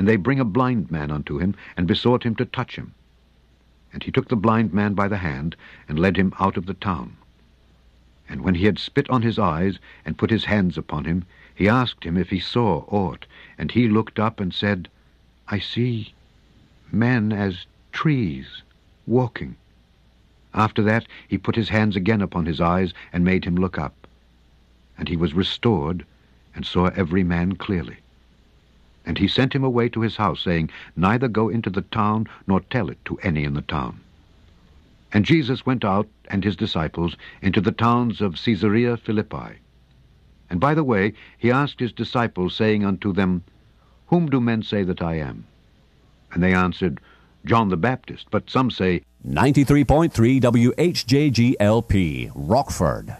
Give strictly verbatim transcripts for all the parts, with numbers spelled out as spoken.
and they bring a blind man unto him, and besought him to touch him. And he took the blind man by the hand, and led him out of the town. And when he had spit on his eyes, and put his hands upon him, he asked him if he saw aught. And he looked up and said, I see men as trees, walking. After that he put his hands again upon his eyes, and made him look up. And he was restored, and saw every man clearly. And he sent him away to his house, saying, Neither go into the town, nor tell it to any in the town. And Jesus went out, and his disciples, into the towns of Caesarea Philippi. And by the way he asked his disciples, saying unto them, Whom do men say that I am? And they answered, John the Baptist, but some say, ninety-three point three W H J G L P, Rockford.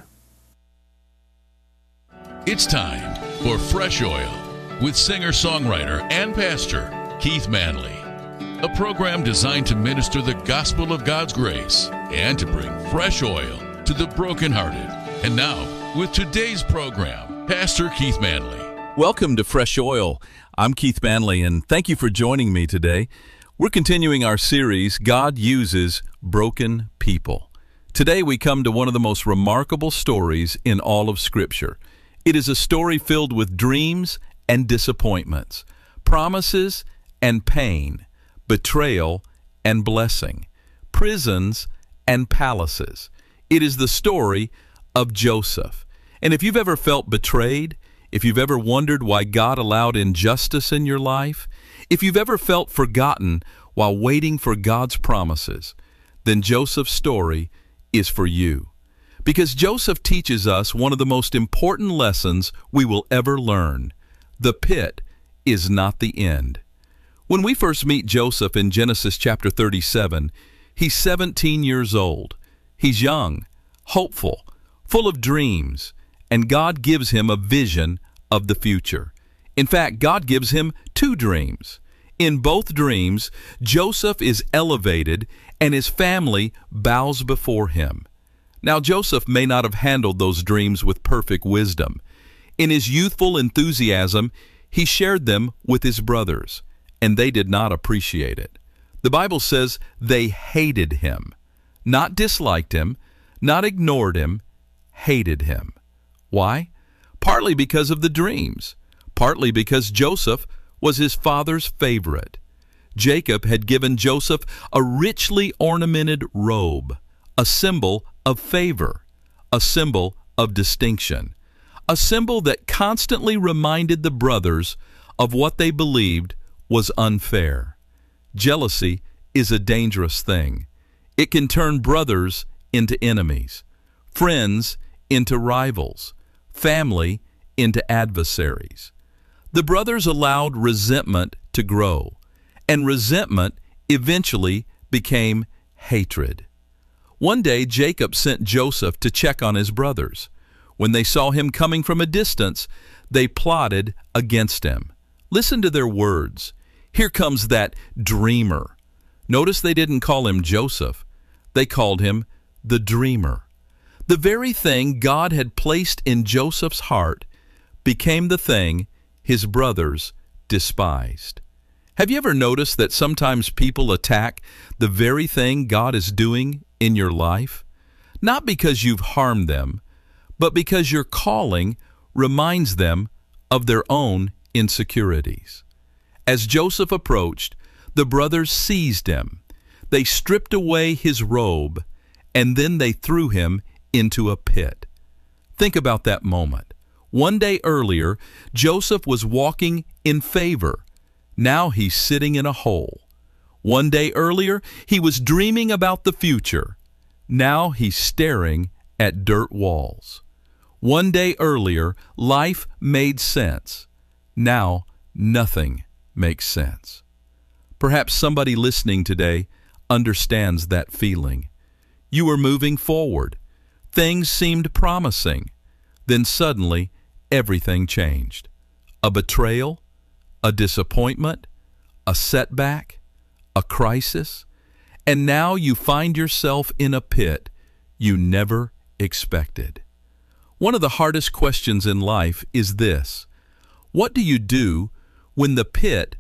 It's time for Fresh Oil with singer-songwriter and pastor Keith Manley, a program designed to minister the gospel of God's grace and to bring fresh oil to the brokenhearted. And now, with today's program, Pastor Keith Manley. Welcome to Fresh Oil. I'm Keith Manley, and thank you for joining me today. We're continuing our series, God Uses Broken People. Today we come to one of the most remarkable stories in all of Scripture. It is a story filled with dreams and disappointments, promises and pain, betrayal and blessing, prisons and palaces. It is the story of Joseph. And if you've ever felt betrayed, if you've ever wondered why God allowed injustice in your life, if you've ever felt forgotten while waiting for God's promises, then Joseph's story is for you. Because Joseph teaches us one of the most important lessons we will ever learn. The pit is not the end. When we first meet Joseph in Genesis chapter thirty-seven, he's seventeen years old. He's young, hopeful, full of dreams, and God gives him a vision of the future. In fact, God gives him two dreams. In both dreams, Joseph is elevated and his family bows before him. Now, Joseph may not have handled those dreams with perfect wisdom. In his youthful enthusiasm, he shared them with his brothers, and they did not appreciate it. The Bible says they hated him, not disliked him, not ignored him, hated him. Why? Partly because of the dreams, partly because Joseph was his father's favorite. Jacob had given Joseph a richly ornamented robe, a symbol of favor, a symbol of distinction, a symbol that constantly reminded the brothers of what they believed was unfair. Jealousy is a dangerous thing. It can turn brothers into enemies, friends into rivals, family into adversaries. The brothers allowed resentment to grow, and resentment eventually became hatred. One day, Jacob sent Joseph to check on his brothers. When they saw him coming from a distance, they plotted against him. Listen to their words. Here comes that dreamer. Notice they didn't call him Joseph. They called him the dreamer. The very thing God had placed in Joseph's heart became the thing his brothers despised. Have you ever noticed that sometimes people attack the very thing God is doing in your life? Not because you've harmed them, but because your calling reminds them of their own insecurities. As Joseph approached, the brothers seized him. They stripped away his robe, and then they threw him into a pit. Think about that moment. One day earlier, Joseph was walking in favor. Now he's sitting in a hole. One day earlier, he was dreaming about the future. Now he's staring at dirt walls. One day earlier, life made sense. Now nothing makes sense. Perhaps somebody listening today understands that feeling. You were moving forward. Things seemed promising. Then suddenly, everything changed. A betrayal, a disappointment, a setback, a crisis, and now you find yourself in a pit you never expected. One of the hardest questions in life is this: what do you do when the pit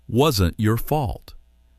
wasn't your fault.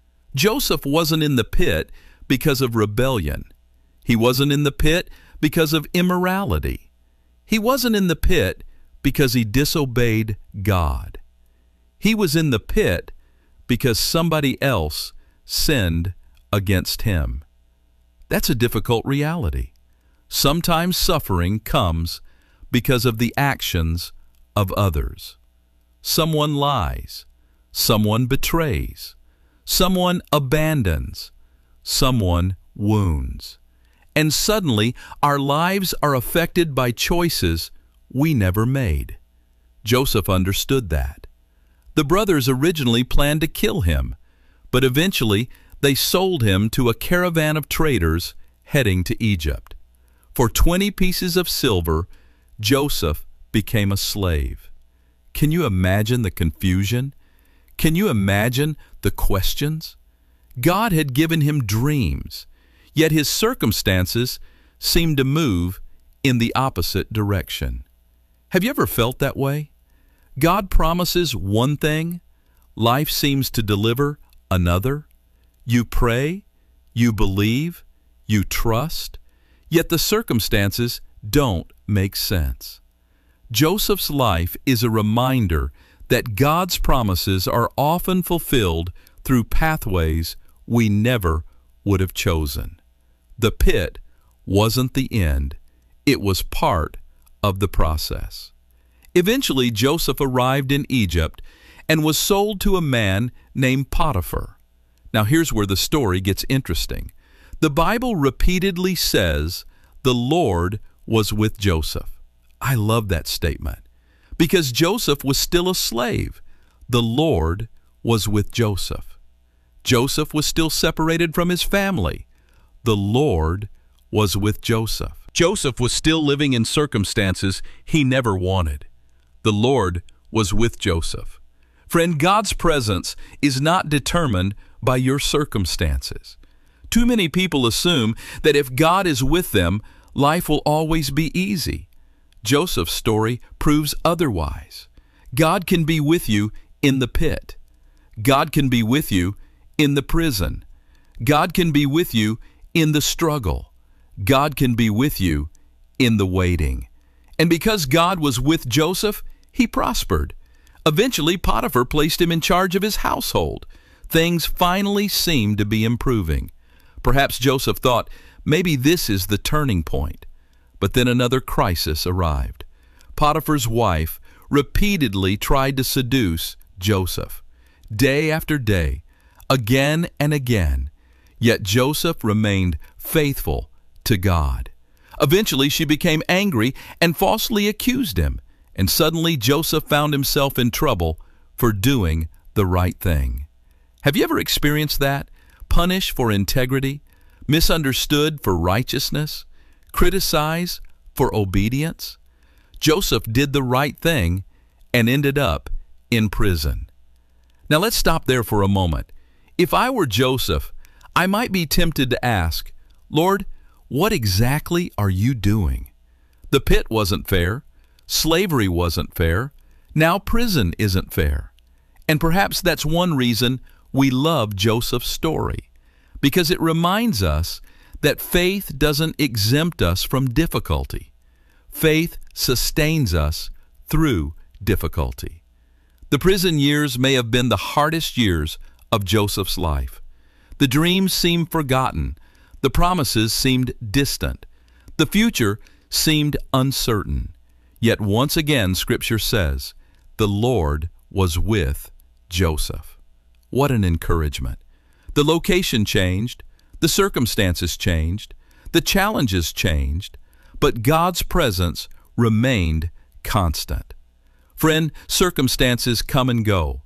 Joseph wasn't in the pit because of rebellion. He wasn't in the pit because of immorality. He wasn't in the pit because he disobeyed God. He was in the pit because somebody else sinned against him. That's a difficult reality. Sometimes suffering comes because of the actions of others. Someone lies. Someone betrays. Someone abandons. Someone wounds. And suddenly our lives are affected by choices we never made. Joseph understood that. The brothers originally planned to kill him, but eventually they sold him to a caravan of traders heading to Egypt. For twenty pieces of silver, Joseph became a slave. Can you imagine the confusion? Can you imagine the questions? God had given him dreams, yet his circumstances seemed to move in the opposite direction. Have you ever felt that way? God promises one thing, life seems to deliver another. You pray, you believe, you trust, yet the circumstances don't make sense. Joseph's life is a reminder that God's promises are often fulfilled through pathways we never would have chosen. The pit wasn't the end, it was part of the process. Eventually, Joseph arrived in Egypt and was sold to a man named Potiphar. Now here's where the story gets interesting. The Bible repeatedly says the Lord was with Joseph. I love that statement because Joseph was still a slave. The Lord was with Joseph. Joseph was still separated from his family. The Lord was with Joseph. Joseph was still living in circumstances he never wanted. The Lord was with Joseph. Friend, God's presence is not determined by your circumstances. Too many people assume that if God is with them, life will always be easy. Joseph's story proves otherwise. God can be with you in the pit. God can be with you in the prison. God can be with you in the struggle. God can be with you in the waiting. And because God was with Joseph, he prospered. Eventually, Potiphar placed him in charge of his household. Things finally seemed to be improving. Perhaps Joseph thought, maybe this is the turning point. But then another crisis arrived. Potiphar's wife repeatedly tried to seduce Joseph, day after day, again and again. Yet Joseph remained faithful to God. Eventually, she became angry and falsely accused him, and suddenly Joseph found himself in trouble for doing the right thing. Have you ever experienced that? Punished for integrity, misunderstood for righteousness, criticized for obedience? Joseph did the right thing and ended up in prison. Now let's stop there for a moment. If I were Joseph, I might be tempted to ask, Lord, what exactly are you doing? The pit wasn't fair. Slavery wasn't fair. Now prison isn't fair. And perhaps that's one reason we love Joseph's story, because it reminds us that faith doesn't exempt us from difficulty. Faith sustains us through difficulty. The prison years may have been the hardest years of Joseph's life. The dreams seemed forgotten. The promises seemed distant. The future seemed uncertain. Yet once again, Scripture says, the Lord was with Joseph. What an encouragement. The location changed, the circumstances changed, the challenges changed, but God's presence remained constant. Friend, circumstances come and go.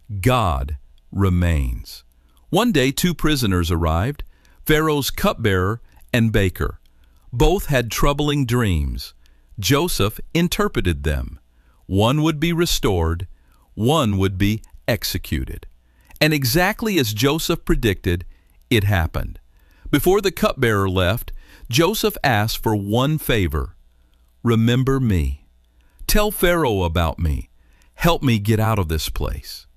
God remains. One day, two prisoners arrived, Pharaoh's cupbearer and baker. Both had troubling dreams. Joseph interpreted them. One would be restored, one would be executed. And exactly as Joseph predicted, it happened. Before the cupbearer left, Joseph asked for one favor. Remember me. Tell Pharaoh about me. Help me get out of this place.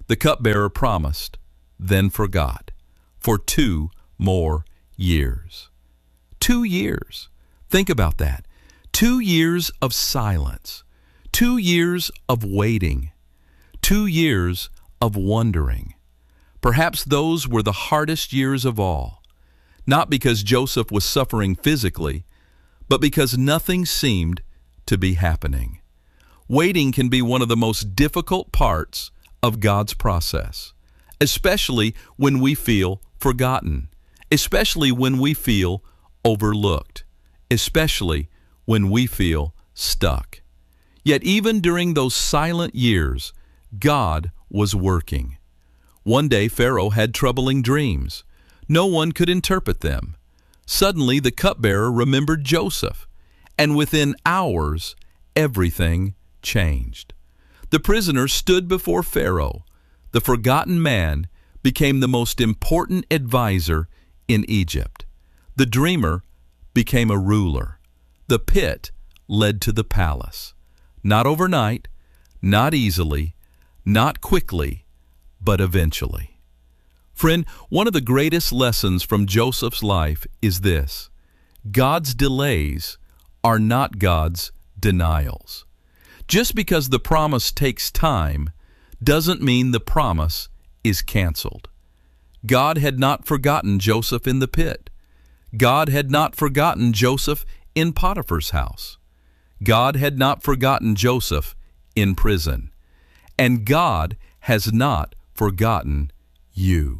the cupbearer promised, then forgot, for two more years. Two years. Think about that. Two years of silence. Two years of waiting. Two years of wondering. Perhaps those were the hardest years of all, not because Joseph was suffering physically, but because nothing seemed to be happening. Waiting can be one of the most difficult parts of God's process, especially when we feel forgotten, especially when we feel overlooked, especially when we feel stuck. Yet even during those silent years, God was working. One day Pharaoh had troubling dreams. No one could interpret them. Suddenly the cupbearer remembered Joseph, and within hours everything changed. The prisoner stood before Pharaoh. The forgotten man became the most important advisor in Egypt. The dreamer became a ruler. The pit led to the palace. Not overnight, not easily, not quickly, but eventually. Friend, one of the greatest lessons from Joseph's life is this: God's delays are not God's denials. Just because the promise takes time doesn't mean the promise is canceled. God had not forgotten Joseph in the pit. God had not forgotten Joseph in Potiphar's house. God had not forgotten Joseph in prison. And God has not forgotten you.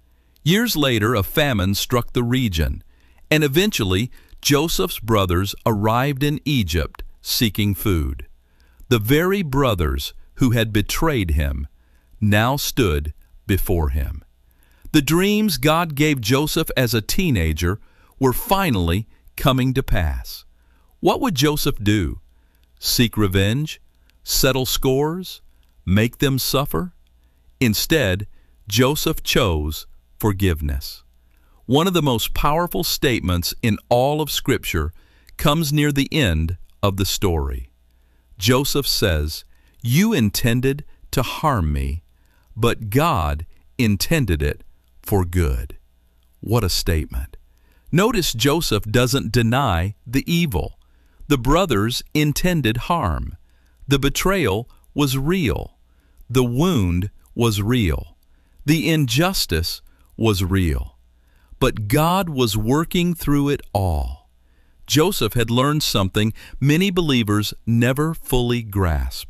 Years later, a famine struck the region, and eventually Joseph's brothers arrived in Egypt seeking food. The very brothers who had betrayed him now stood before him. The dreams God gave Joseph as a teenager were finally coming to pass. What would Joseph do? Seek revenge? Settle scores? Make them suffer? Instead, Joseph chose forgiveness. One of the most powerful statements in all of Scripture comes near the end of the story. Joseph says, "You intended to harm me, but God intended it for good." What a statement. Notice Joseph doesn't deny the evil. The brothers intended harm. The betrayal was real. The wound was real. The injustice was real. But God was working through it all. Joseph had learned something many believers never fully grasp.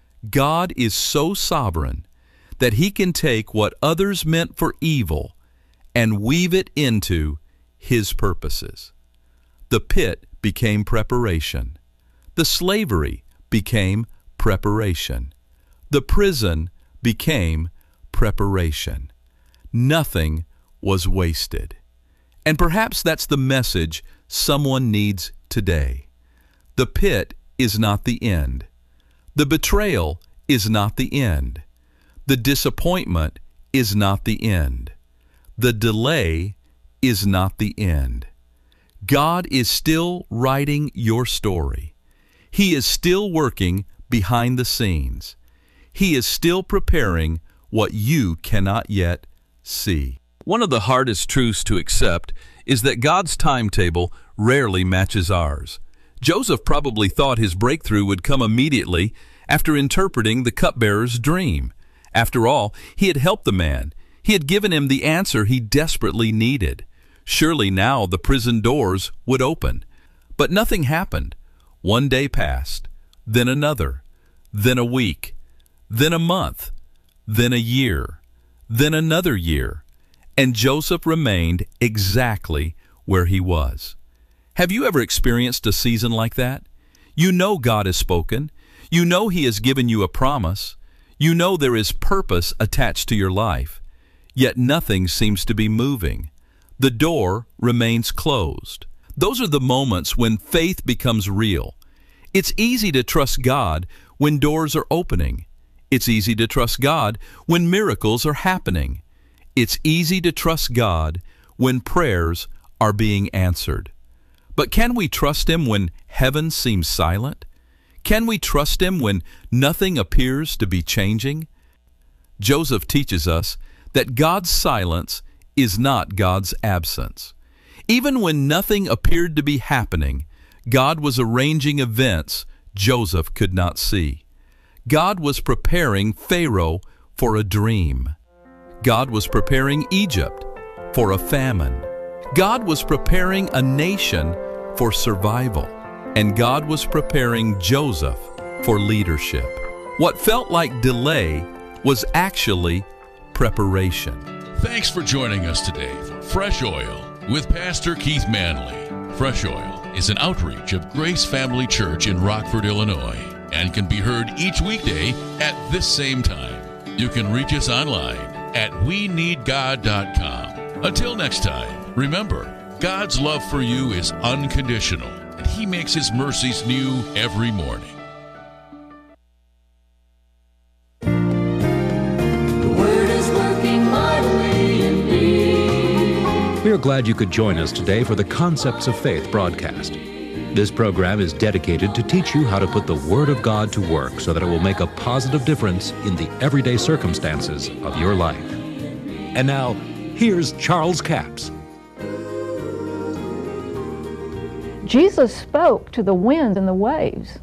God is so sovereign that He can take what others meant for evil and weave it into His purposes. The pit became preparation. The slavery became preparation. The prison became preparation. Nothing was wasted. And perhaps that's the message someone needs today. The pit is not the end. The betrayal is not the end. The disappointment is not the end. The delay is not the end. God is still writing your story. He is still working behind the scenes. He is still preparing what you cannot yet see. One of the hardest truths to accept is that God's timetable rarely matches ours. Joseph probably thought his breakthrough would come immediately after interpreting the cupbearer's dream. After all, he had helped the man. He had given him the answer he desperately needed. Surely now the prison doors would open. But nothing happened. One day passed, then another, then a week, then a month, then a year, then another year, and Joseph remained exactly where he was. Have you ever experienced a season like that? You know God has spoken. You know He has given you a promise. You know there is purpose attached to your life. Yet nothing seems to be moving. The door remains closed. Those are the moments when faith becomes real. It's easy to trust God when doors are opening. It's easy to trust God when miracles are happening. It's easy to trust God when prayers are being answered. But can we trust Him when heaven seems silent? Can we trust Him when nothing appears to be changing? Joseph teaches us that God's silence is not God's absence. Even when nothing appeared to be happening, God was arranging events Joseph could not see. God was preparing Pharaoh for a dream. God was preparing Egypt for a famine. God was preparing a nation for survival. And God was preparing Joseph for leadership. What felt like delay was actually preparation. Thanks for joining us today for Fresh Oil with Pastor Keith Manley. Fresh Oil is an outreach of Grace Family Church in Rockford, Illinois, and can be heard each weekday at this same time. You can reach us online at we need god dot com. Until next time, remember, God's love for you is unconditional, and He makes His mercies new every morning. We are glad you could join us today for the Concepts of Faith broadcast. This program is dedicated to teach you how to put the Word of God to work so that it will make a positive difference in the everyday circumstances of your life. And now, here's Charles Capps. Jesus spoke to the winds and the waves.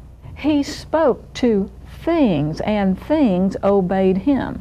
He spoke to things, and things obeyed Him.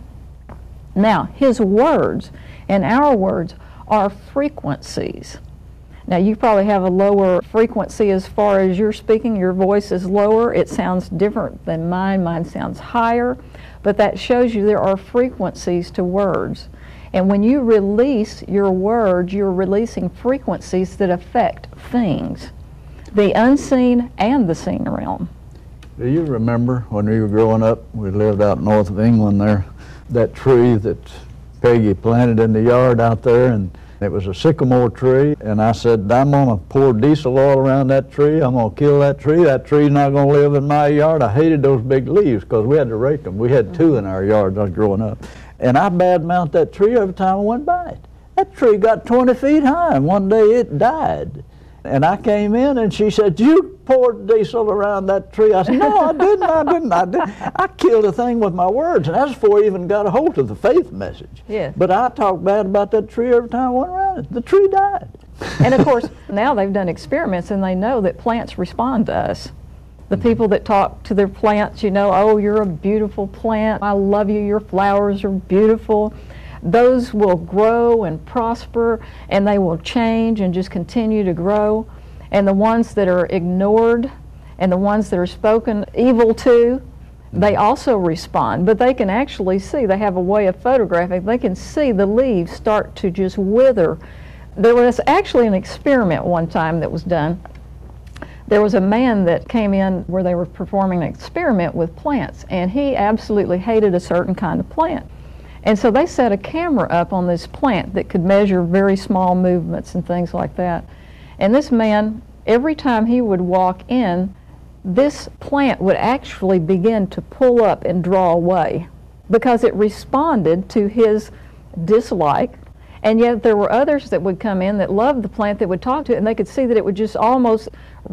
Now, His words and our words are frequencies. Now, you probably have a lower frequency as far as you're speaking. Your voice is lower. It sounds different than mine. Mine sounds higher. But that shows you there are frequencies to words. And when you release your words, you're releasing frequencies that affect things, the unseen and the seen realm. Do you remember when we were growing up, we lived out north of England there, that tree that Peggy planted in the yard out there, and it was a sycamore tree, and I said, I'm going to pour diesel oil around that tree, I'm going to kill that tree, that tree's not going to live in my yard. I hated those big leaves because we had to rake them. We had two in our yard when I was growing up. And I badmouthed that tree every time I went by it. That tree got twenty feet high, and one day it died. And I came in, and she said, you poured diesel around that tree. I said, no, I didn't, I didn't, I didn't. I killed the thing with my words, and that's before I even got a hold of the faith message. Yes. But I talked bad about that tree every time I went around it. The tree died. And of course, now they've done experiments, and they know that plants respond to us. The people that talk to their plants, you know, oh, you're a beautiful plant. I love you. Your flowers are beautiful. Those will grow and prosper, and they will change and just continue to grow. And the ones that are ignored and the ones that are spoken evil to, they also respond. But they can actually see, they have a way of photographing, they can see the leaves start to just wither. There was actually an experiment one time that was done. There was a man that came in where they were performing an experiment with plants, and he absolutely hated a certain kind of plant. And so they set a camera up on this plant that could measure very small movements and things like that. And this man, every time he would walk in, this plant would actually begin to pull up and draw away because it responded to his dislike. And yet there were others that would come in that loved the plant, that would talk to it, and they could see that it would just almost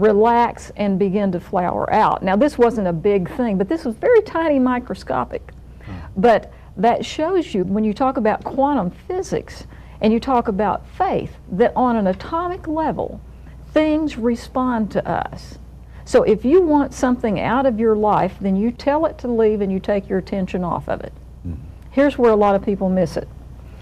relax and begin to flower out. Now, this wasn't a big thing, but this was very tiny, microscopic. But that shows you, when you talk about quantum physics and you talk about faith, that on an atomic level, things respond to us. So if you want something out of your life, then you tell it to leave and you take your attention off of it. Mm-hmm. Here's where a lot of people miss it.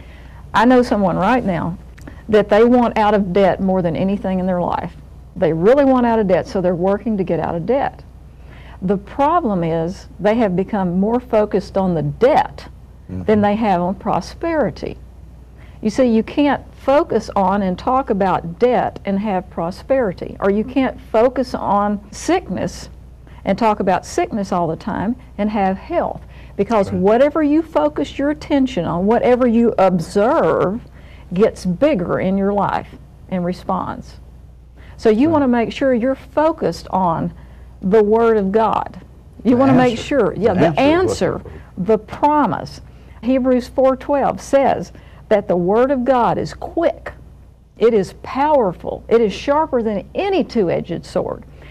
I know someone right now that they want out of debt more than anything in their life. They really want out of debt, so they're working to get out of debt. The problem is they have become more focused on the debt mm-hmm. than they have on prosperity. You see, you can't focus on and talk about debt and have prosperity, or you can't focus on sickness and talk about sickness all the time and have health. Because right. whatever you focus your attention on, whatever you observe, gets bigger in your life and responds. So you right. want to make sure you're focused on the Word of God. You the want to answer. make sure, yeah, the, the answer, answer, the promise. Hebrews four twelve says that the Word of God is quick, it is powerful, it is sharper than any two-edged sword.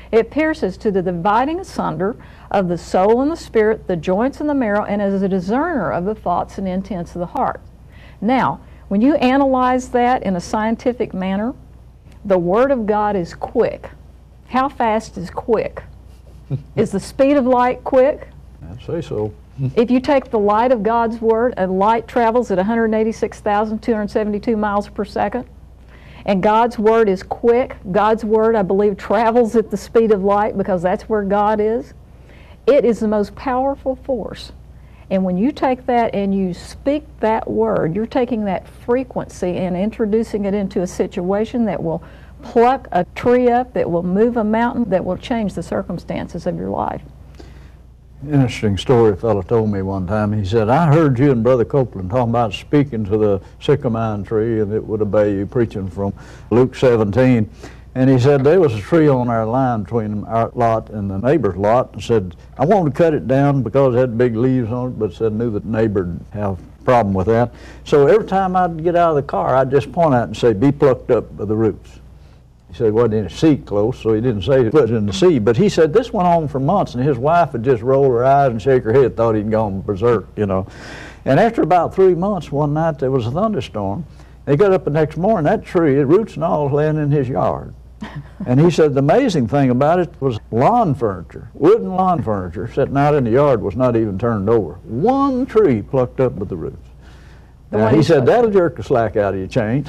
It pierces to the dividing asunder of the soul and the spirit, the joints and the marrow, and is a discerner of the thoughts and intents of the heart. Now, when you analyze that in a scientific manner, the Word of God is quick. How fast is quick? Is the speed of light quick? I'd say so. If you take the light of God's Word, and light travels at one hundred eighty-six thousand two hundred seventy-two miles per second, and God's Word is quick. God's Word, I believe, travels at the speed of light because that's where God is. It is the most powerful force. And when you take that and you speak that word, you're taking that frequency and introducing it into a situation that will pluck a tree up, that will move a mountain, that will change the circumstances of your life. Interesting story a fellow told me one time. He said, I heard you and Brother Copeland talking about speaking to the sycamore tree and it would obey you, preaching from Luke seventeen. And he said there was a tree on our line between our lot and the neighbor's lot, and said, I wanted to cut it down because it had big leaves on it, but said knew that the neighbor would have a problem with that. So every time I'd get out of the car, I'd just point out and say, be plucked up by the roots. He said, well, wasn't any seed close, so he didn't say it was in the seed. But he said this went on for months, and his wife would just roll her eyes and shake her head, thought he'd gone berserk, you know. And after about three months, one night there was a thunderstorm. They got up the next morning, that tree, the roots and all, was laying in his yard. And he said the amazing thing about it was lawn furniture, wooden lawn furniture, sitting out in the yard was not even turned over. One tree plucked up with the roots. Now, he said that'll jerk the slack out of your chain.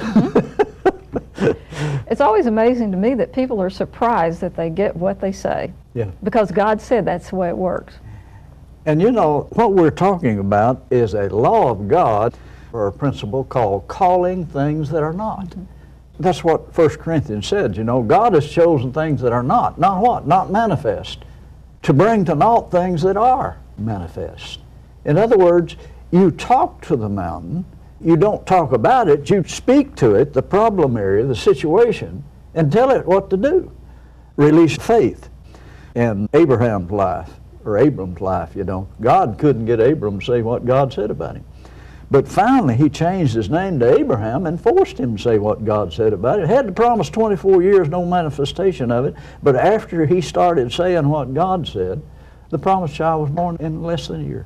Mm-hmm. It's always amazing to me that people are surprised that they get what they say. Yeah. Because God said that's the way it works. And you know, what we're talking about is a law of God, or a principle called calling things that are not. Mm-hmm. That's what First Corinthians said, you know, God has chosen things that are not, not what? Not manifest, to bring to naught things that are manifest. In other words, you talk to the mountain, you don't talk about it, you speak to it, the problem area, the situation, and tell it what to do. Release faith. In Abraham's life, or Abram's life, you know, God couldn't get Abram to say what God said about him. But finally, he changed his name to Abraham and forced him to say what God said about it. Had to promise twenty-four years, no manifestation of it. But after he started saying what God said, the promised child was born in less than a year.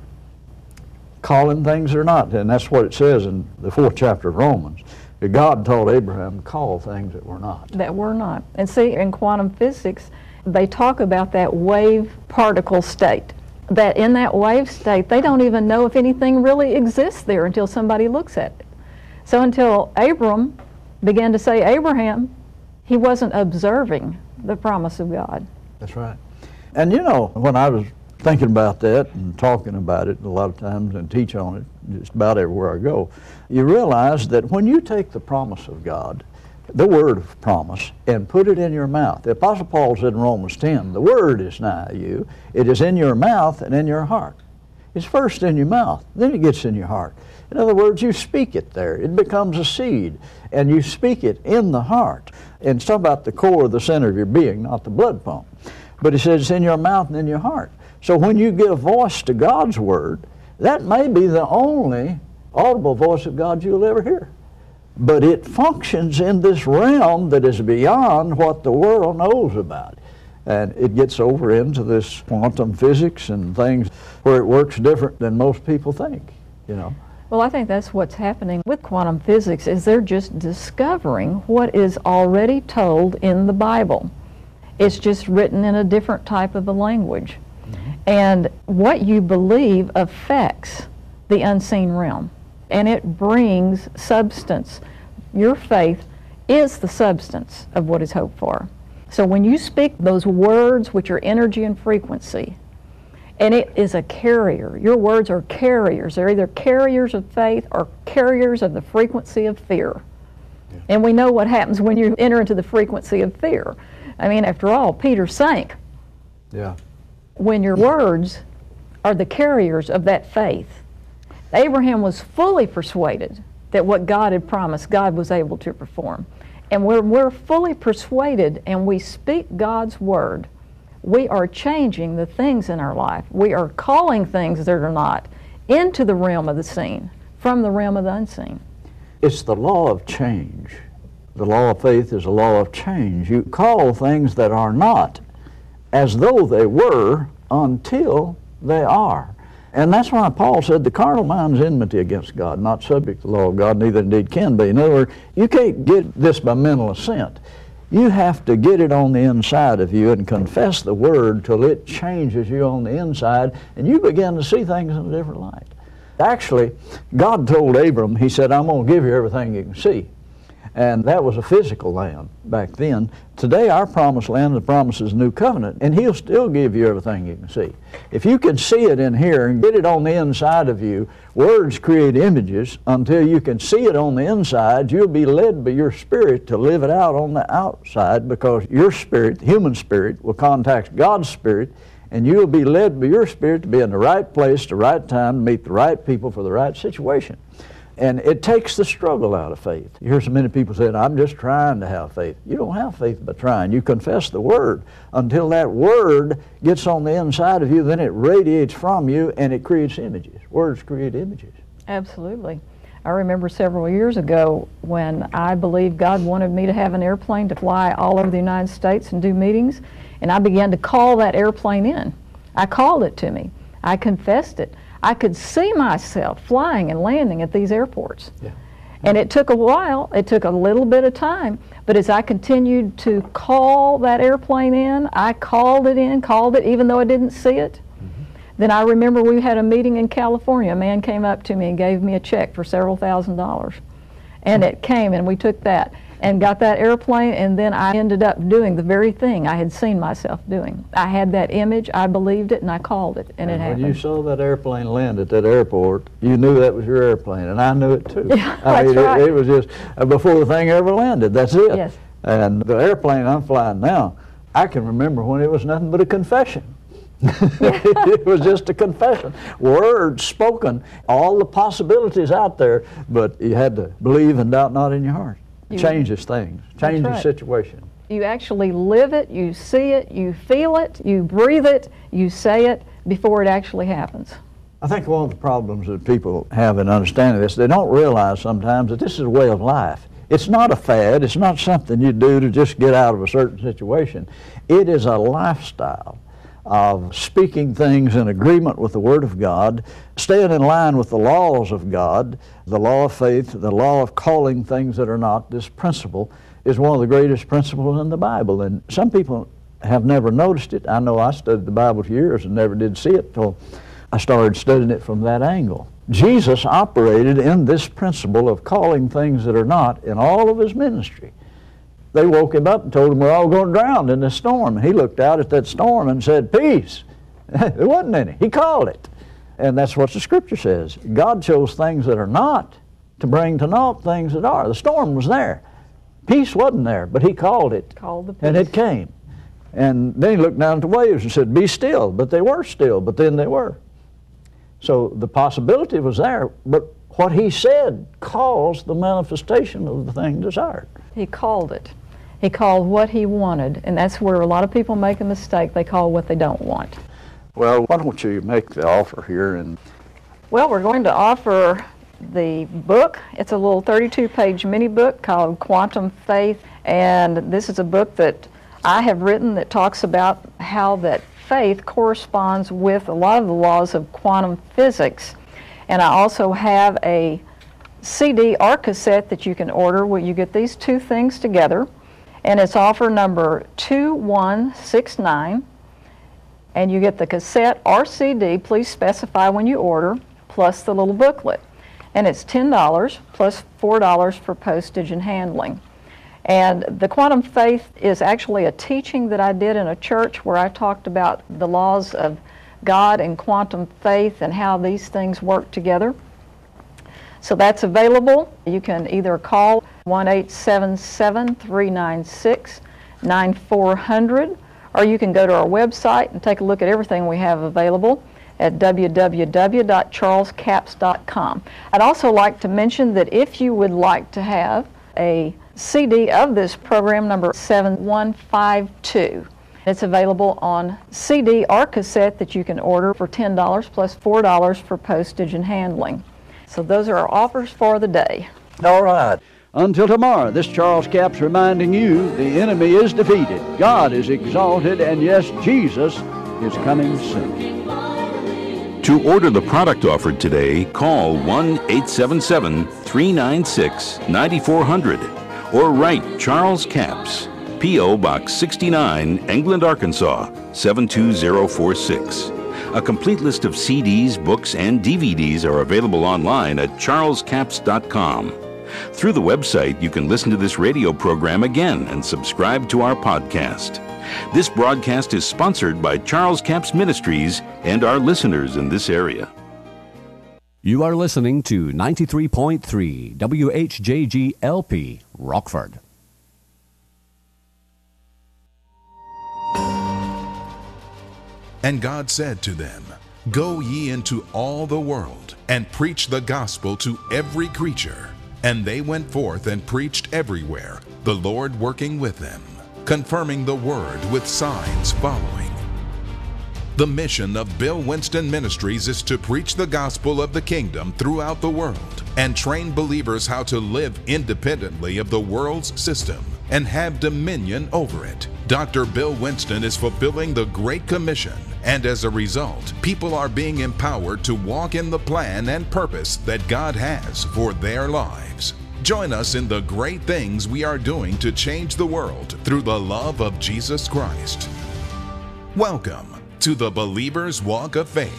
Calling things that are not. And that's what it says in the fourth chapter of Romans. That God told Abraham to call things that were not. That were not. And see, in quantum physics, they talk about that wave particle state. That in that wave state, they don't even know if anything really exists there until somebody looks at it. So until Abram began to say Abraham, he wasn't observing the promise of God. That's right. And you know, when I was thinking about that and talking about it a lot of times and teach on it just about everywhere I go, you realize that when you take the promise of God, the word of promise, and put it in your mouth. The Apostle Paul said in Romans ten, the word is nigh you. It is in your mouth and in your heart. It's first in your mouth, then it gets in your heart. In other words, you speak it there. It becomes a seed, and you speak it in the heart. And it's talking about the core of the center of your being, not the blood pump. But it says it's in your mouth and in your heart. So when you give voice to God's word, that may be the only audible voice of God you'll ever hear. But it functions in this realm that is beyond what the world knows about. And it gets over into this quantum physics and things where it works different than most people think, you know. Well, I think that's what's happening with quantum physics, is they're just discovering what is already told in the Bible. It's just written in a different type of a language. Mm-hmm. And what you believe affects the unseen realm. And it brings substance. Your faith is the substance of what is hoped for. So when you speak those words, which are energy and frequency, and it is a carrier. Your words are carriers. They're either carriers of faith or carriers of the frequency of fear. Yeah. And we know what happens when you enter into the frequency of fear. I mean, after all, Peter sank. Yeah. When your words are the carriers of that faith. Abraham was fully persuaded that what God had promised, God was able to perform. And when we're fully persuaded and we speak God's word, we are changing the things in our life. We are calling things that are not into the realm of the seen, from the realm of the unseen. It's the law of change. The law of faith is a law of change. You call things that are not as though they were until they are. And that's why Paul said the carnal mind is enmity against God, not subject to the law of God, neither indeed can be. In other words, you can't get this by mental assent. You have to get it on the inside of you and confess the Word till it changes you on the inside, and you begin to see things in a different light. Actually, God told Abram, he said, I'm going to give you everything you can see. And that was a physical land back then. Today, our promised land, the promise is new covenant, and he'll still give you everything you can see. If you can see it in here and get it on the inside of you, words create images. Until you can see it on the inside, you'll be led by your spirit to live it out on the outside, because your spirit, the human spirit, will contact God's spirit, and you'll be led by your spirit to be in the right place, the right time, to meet the right people for the right situation. And it takes the struggle out of faith. You hear so many people saying, I'm just trying to have faith. You don't have faith by trying. You confess the Word. Until that Word gets on the inside of you, then it radiates from you and it creates images. Words create images. Absolutely. I remember several years ago when I believed God wanted me to have an airplane to fly all over the United States and do meetings, and I began to call that airplane in. I called it to me. I confessed it. I could see myself flying and landing at these airports. Yeah. And it took a while, it took a little bit of time, but as I continued to call that airplane in, I called it in, called it even though I didn't see it. Mm-hmm. Then I remember we had a meeting in California. A man came up to me and gave me a check for several thousand dollars. And mm-hmm. it came, and we took that and got that airplane, and then I ended up doing the very thing I had seen myself doing. I had that image, I believed it, and I called it, and, and it happened. When you saw that airplane land at that airport, you knew that was your airplane, and I knew it too. Yeah, I that's mean, right. it, it was just uh, before the thing ever landed, that's it. Yes. And the airplane I'm flying now, I can remember when it was nothing but a confession. It was just a confession. Words spoken, all the possibilities out there, but you had to believe and doubt not in your heart. It changes things, changes right. situation. You actually live it, you see it, you feel it, you breathe it, you say it before it actually happens. I think one of the problems that people have in understanding this, they don't realize sometimes that this is a way of life. It's not a fad, it's not something you do to just get out of a certain situation. It is a lifestyle of speaking things in agreement with the Word of God, staying in line with the laws of God, the law of faith, the law of calling things that are not. This principle is one of the greatest principles in the Bible, and some people have never noticed it. I know I studied the Bible for years and never did see it until I started studying it from that angle. Jesus operated in this principle of calling things that are not in all of his ministry. They woke him up and told him we're all going to drown in this storm. He looked out at that storm and said, peace. There wasn't any. He called it. And that's what the Scripture says. God chose things that are not to bring to naught things that are. The storm was there. Peace wasn't there, but he called it. Called the peace. And it came. And then he looked down at the waves and said, be still. But they were still, but then they were. So the possibility was there, but what he said caused the manifestation of the thing desired. He called it. He called what he wanted, and that's where a lot of people make a mistake. They call what they don't want. Well, why don't you make the offer here? And Well, we're going to offer the book. It's a little thirty-two page mini book called Quantum Faith, and this is a book that I have written that talks about how that faith corresponds with a lot of the laws of quantum physics. And I also have a C D or cassette that you can order where you get these two things together, and it's offer number two one six nine, and you get the cassette or C D. Please specify when you order, plus the little booklet, and it's ten dollars plus four dollars for postage and handling. And the Quantum Faith is actually a teaching that I did in a church where I talked about the laws of God and quantum faith and how these things work together. So that's available. You can either call one eight seven seven, three nine six, nine four zero zero, or you can go to our website and take a look at everything we have available at w w w dot charles capps dot com. I'd also like to mention that if you would like to have a C D of this program, number seven one five two, it's available on C D or cassette that you can order for ten dollars plus four dollars for postage and handling. So those are our offers for the day. all right. Until tomorrow, this Charles Capps reminding you the enemy is defeated, God is exalted, and yes, Jesus is coming soon. To order the product offered today, call one eight seven seven, three nine six, nine four zero zero or write Charles Capps, P O Box sixty-nine, England, Arkansas, seven two zero four six. A complete list of C Ds, books, and D V Ds are available online at charles capps dot com. Through the website, you can listen to this radio program again and subscribe to our podcast. This broadcast is sponsored by Charles Capps Ministries and our listeners in this area. You are listening to ninety-three point three W H J G L P, Rockford. And God said to them, Go ye into all the world, and preach the gospel to every creature. And they went forth and preached everywhere, the Lord working with them, confirming the word with signs following. The mission of Bill Winston Ministries is to preach the gospel of the kingdom throughout the world and train believers how to live independently of the world's system and have dominion over it. Doctor Bill Winston is fulfilling the Great Commission, and as a result, people are being empowered to walk in the plan and purpose that God has for their lives. Join us in the great things we are doing to change the world through the love of Jesus Christ. Welcome to the Believer's Walk of Faith.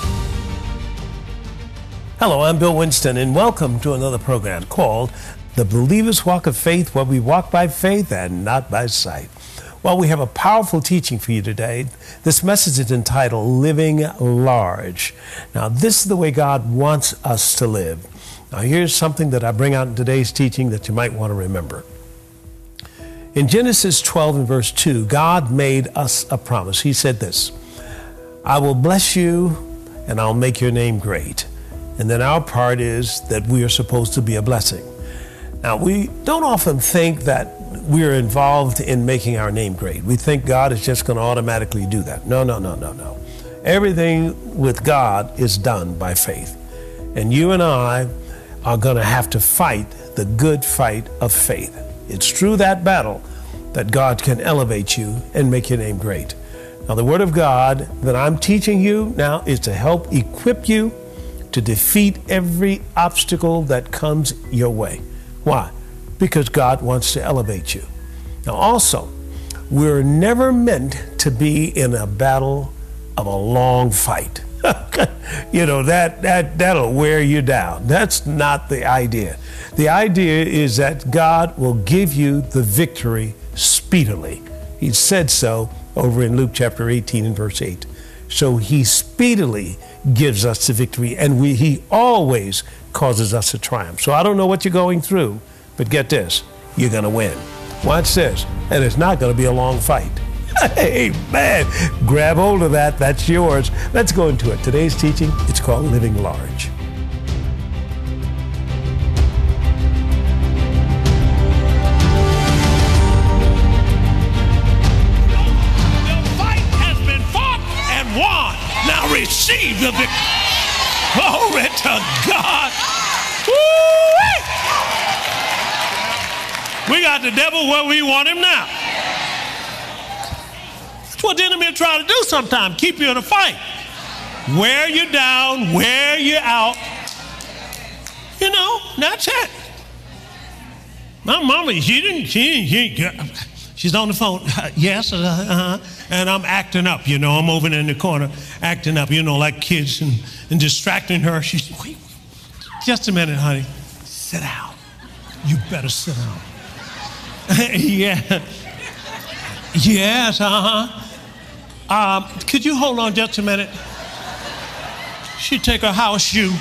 Hello, I'm Bill Winston, and welcome to another program called The Believer's Walk of Faith, where we walk by faith and not by sight. Well, we have a powerful teaching for you today. This message is entitled Living Large. Now, this is the way God wants us to live. Now, here's something that I bring out in today's teaching that you might want to remember. In Genesis twelve and verse two, God made us a promise. He said this, I will bless you and I'll make your name great. And then our part is that we are supposed to be a blessing. Now, we don't often think that we're involved in making our name great. We think God is just going to automatically do that. No, no, no, no, no. Everything with God is done by faith. And you and I are going to have to fight the good fight of faith. It's through that battle that God can elevate you and make your name great. Now, the Word of God that I'm teaching you now is to help equip you to defeat every obstacle that comes your way. Why? Because God wants to elevate you. Now, also, we're never meant to be in a battle of a long fight. You know, that, that, that'll wear you down. That's not the idea. The idea is that God will give you the victory speedily. He said so over in Luke chapter eighteen and verse eight. So he speedily gives us the victory, and we, he always causes us to triumph. So I don't know what you're going through, but get this, you're going to win. Watch this, and it's not going to be a long fight. Amen. Grab hold of that. That's yours. Let's go into it. Today's teaching, it's called Living Large. The fight has been fought and won. Now receive the victory. Glory to God. Woo-wee. We got the devil where we want him now. That's what the enemy will try to do sometimes, keep you in a fight. Wear you down, wear you out. You know, that's it. My mama, she didn't, she, she, she's on the phone. Yes, uh-huh. And I'm acting up, you know. I'm over in the corner acting up, you know, like kids and, and distracting her. She's, wait, just a minute, honey. Sit down. You better sit down. Yeah. Yes, uh-huh. Um, could you hold on just a minute? She'd take her house shoe.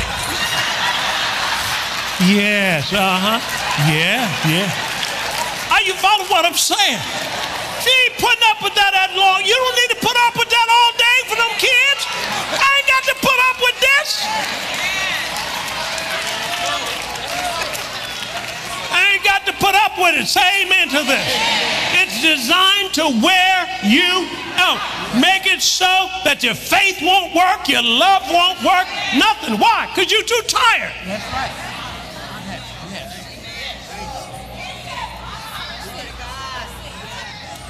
Yes, uh-huh. Yeah, yeah. Are you following what I'm saying? She ain't putting up with that that long. You don't need to put up with that all day for them kids. I ain't got to put up with this. I ain't got to put up with it. Say amen to this. It's designed to wear you out. Make it so that your faith won't work, your love won't work, nothing. Why? Because you're too tired. That's right.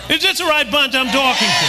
Is this the right bunch I'm talking to?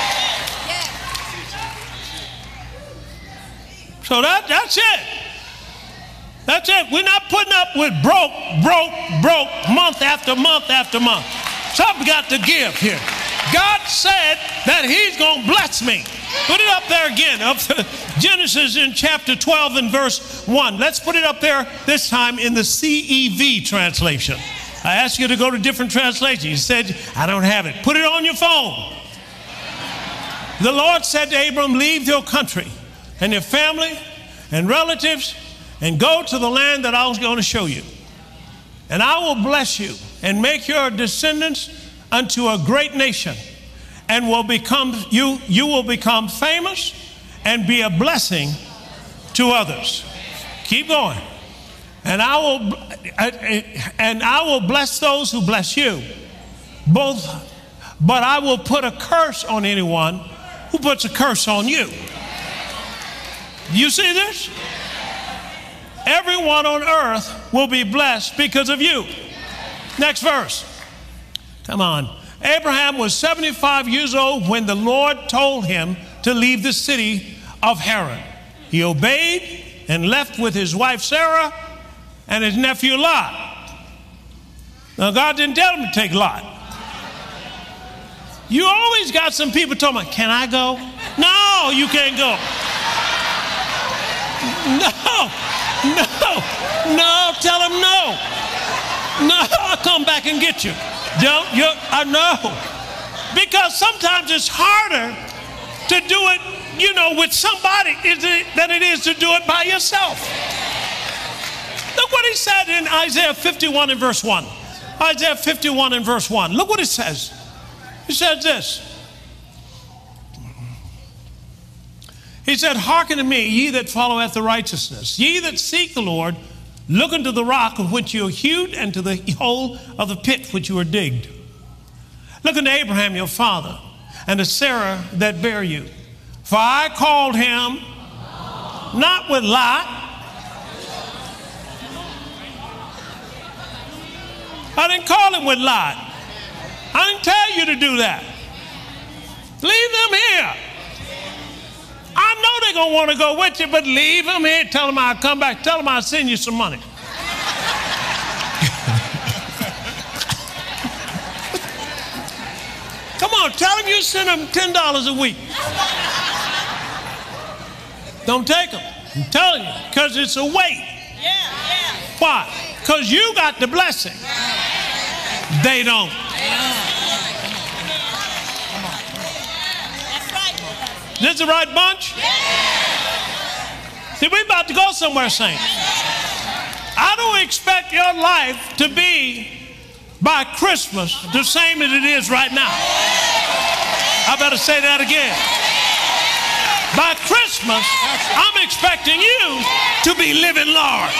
So that, that's it. That's it. We're not putting up with broke, broke, broke month after month after month. Something got to give here. God said that he's going to bless me. Put it up there again. Up to Genesis in chapter twelve and verse one. Let's put it up there this time in the C E V translation. I asked you to go to different translations. You said, I don't have it. Put it on your phone. The Lord said to Abram, leave your country and your family and relatives and go to the land that I was going to show you. And I will bless you and make your descendants unto a great nation, and will become you you will become famous and be a blessing to others. Keep going. And I will and I will bless those who bless you. Both, but I will put a curse on anyone who puts a curse on you. You see this? Everyone on earth will be blessed because of you. Next verse. Come on. Abraham was seventy-five years old when the Lord told him to leave the city of Haran. He obeyed and left with his wife Sarah and his nephew Lot. Now, God didn't tell him to take Lot. You always got some people talking about, can I go? No, you can't go. No, no, no, tell him no. No, I'll come back and get you. Don't you? I know. Because sometimes it's harder to do it, you know, with somebody than it is to do it by yourself. Look what he said in Isaiah fifty-one and verse one. Isaiah fifty-one and verse one. Look what it says. He says this. He said, hearken to me, ye that follow after righteousness. Ye that seek the Lord, look unto the rock of which you are hewed, and to the hole of the pit which you are digged. Look unto Abraham your father, and to Sarah that bare you. For I called him not with Lot. I didn't call him with Lot. I didn't tell you to do that. Leave them here. I know they're going to want to go with you, but leave them here. Tell them I'll come back. Tell them I'll send you some money. Come on, tell them you send them ten dollars a week. Don't take them. I'm telling you, because it's a weight. Yeah, yeah. Why? Because you got the blessing. They don't. This the right bunch? See, we're about to go somewhere, saints. I don't expect your life to be by Christmas the same as it is right now. I better say that again. By Christmas, I'm expecting you to be living large.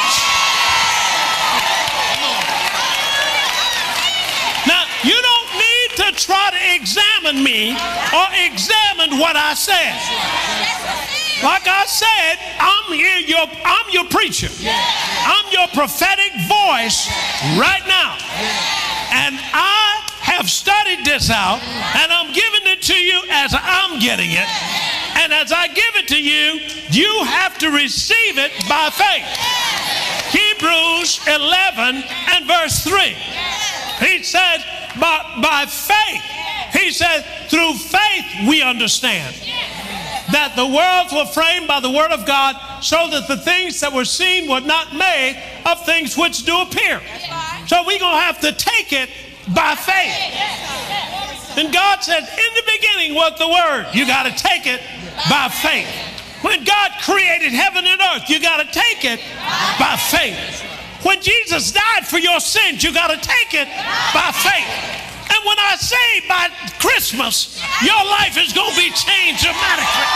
Now, you don't need to try to examine me or examine what I said. Like I said, I'm here, your, I'm your preacher. I'm your prophetic voice right now. And I have studied this out, and I'm giving it to you as I'm getting it. And as I give it to you, you have to receive it by faith. Hebrews eleven and verse three. He said, by, by faith, he said, through faith we understand that the worlds were framed by the word of God, so that the things that were seen were not made of things which do appear. So we're going to have to take it by faith. And God said, in the beginning was the word. You got to take it by faith. When God created heaven and earth, you got to take it by faith. When Jesus died for your sins, you got to take it by faith. And when I say by Christmas, your life is going to be changed dramatically.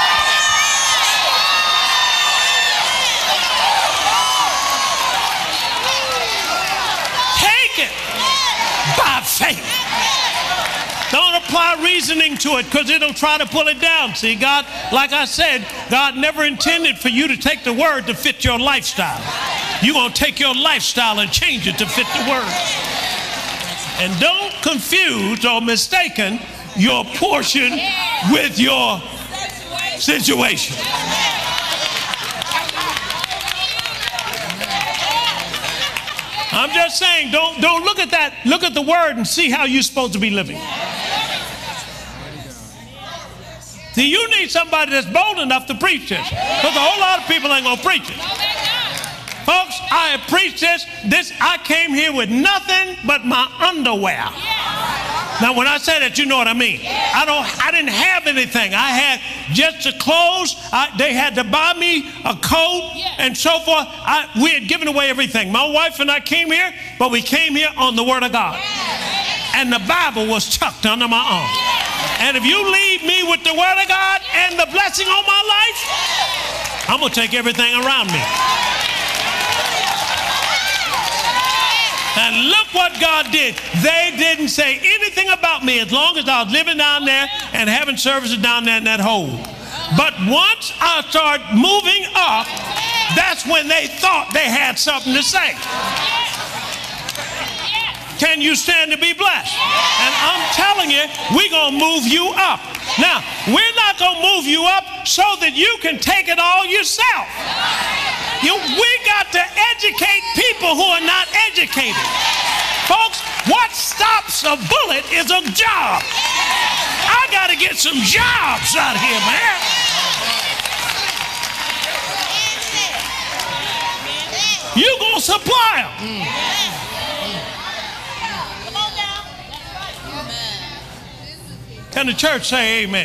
Take it by faith. Don't apply reasoning to it, because it'll try to pull it down. See, God, like I said, God never intended for you to take the word to fit your lifestyle. You're going to take your lifestyle and change it to fit the word. And don't confuse or mistaken your portion with your situation. I'm just saying, don't, don't look at that. Look at the word and see how you're supposed to be living. See, you need somebody that's bold enough to preach this, because a whole lot of people ain't going to preach it. Folks, I have preached this. This, I came here with nothing but my underwear. Now, when I say that, you know what I mean. I don't. I didn't have anything. I had just the clothes. I, they had to buy me a coat and so forth. I, we had given away everything. My wife and I came here, but we came here on the Word of God. And the Bible was tucked under my arm. And if you leave me with the Word of God and the blessing on my life, I'm going to take everything around me. And look what God did. They didn't say anything about me as long as I was living down there and having services down there in that hole. But once I started moving up, that's when they thought they had something to say. Can you stand to be blessed? And I'm telling you, we're going to move you up. Now, we're not going to move you up so that you can take it all yourself. You, we got to educate people who are not educated. Folks, what stops a bullet is a job. I got to get some jobs out here, man. You going to supply them. Can the church say amen?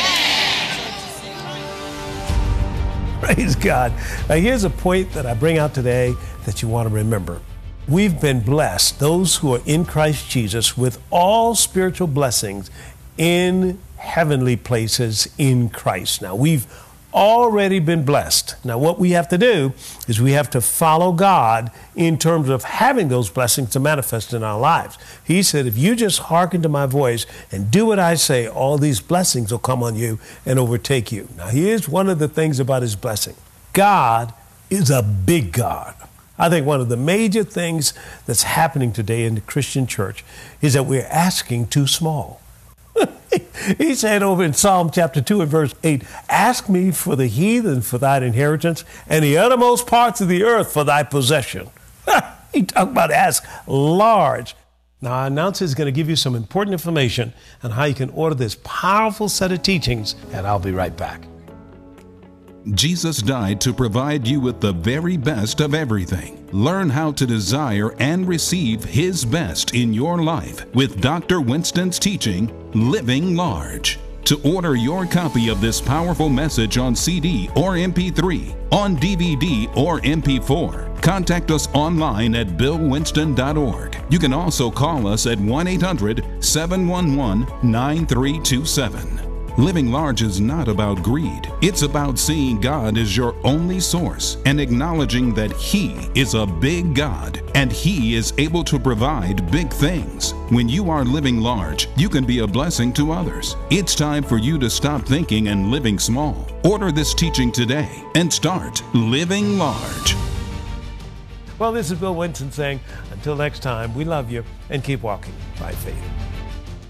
Praise God. Now, here's a point that I bring out today that you want to remember. We've been blessed, those who are in Christ Jesus, with all spiritual blessings in heavenly places in Christ. Now, we've already been blessed. Now, what we have to do is we have to follow God in terms of having those blessings to manifest in our lives. He said, if you just hearken to my voice and do what I say, all these blessings will come on you and overtake you. Now, here's one of the things about his blessing. God is a big God. I think one of the major things that's happening today in the Christian church is that we're asking too small. He said over in Psalm chapter two and verse eight, ask me for the heathen for thine inheritance and the uttermost parts of the earth for thy possession. He talked about ask large. Now, our announcer is going to give you some important information on how you can order this powerful set of teachings, and I'll be right back. Jesus died to provide you with the very best of everything. Learn how to desire and receive His best in your life with Doctor Winston's teaching, Living Large. To order your copy of this powerful message on C D or M P three, on D V D or M P four, contact us online at bill winston dot org. You can also call us at one eight hundred, seven one one, nine three two seven. Living large is not about greed. It's about seeing God as your only source and acknowledging that He is a big God and He is able to provide big things. When you are living large, you can be a blessing to others. It's time for you to stop thinking and living small. Order this teaching today and start living large. Well, this is Bill Winston saying, until next time, we love you and keep walking by faith.